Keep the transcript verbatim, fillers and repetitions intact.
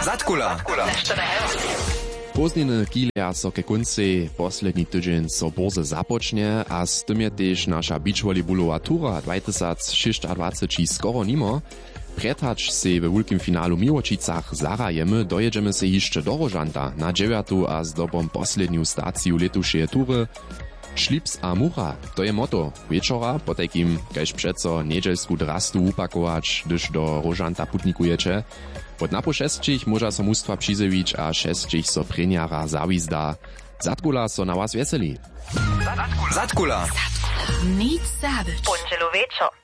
Zatkula. Pozniny kilja so ke kunci, poslední tydzień so borze započne a z tym je tež naša beachvolleyballová tura dwadzieścia šesť skoro nimo. Pretać se we wulkim finalu Miłočicach zarajemy, dojedziemy se jeszcze do Rožanta na dziewiatu a z dobom posledniu staciju letušeje tury. Šlips a mucha, to je moto. Wieczora, po takim, kaž přeco niedzielsku drastu upakować, gdyż do Rožanta putnikujecie. Pod napo šestčich môža so mústva přizević a šestčich so preniara zawizda. Zatkula so na was veseli. Zatkula. Zatkula. Nic zabyć. Pončelo večer.